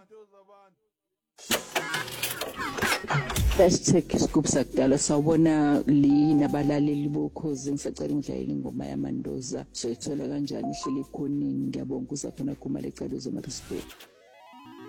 #Scoop sakudala sawubona nabalaleli bokhozi ngisacela ngidlayele ingoma yaMandoza so ithola kanjani ihleli khonini ngiyabonga uzakhona kuma lecala uzoMaritzburg.